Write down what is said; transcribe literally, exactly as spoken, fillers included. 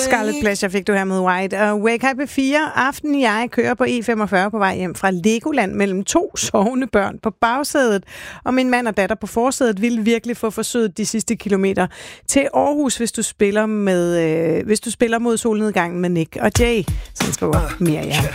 Scarlet Pleasure fik du her med White. Og Wake Up fire. Aften jeg kører på E femogfyrre på vej hjem fra Legoland mellem to sovende børn på bagsædet. Og min mand og datter på forsædet ville virkelig få forsøget de sidste kilometer til Aarhus, hvis du spiller med, øh, hvis du spiller mod solnedgangen med Nick og Jay. Sådan skriver Miriam.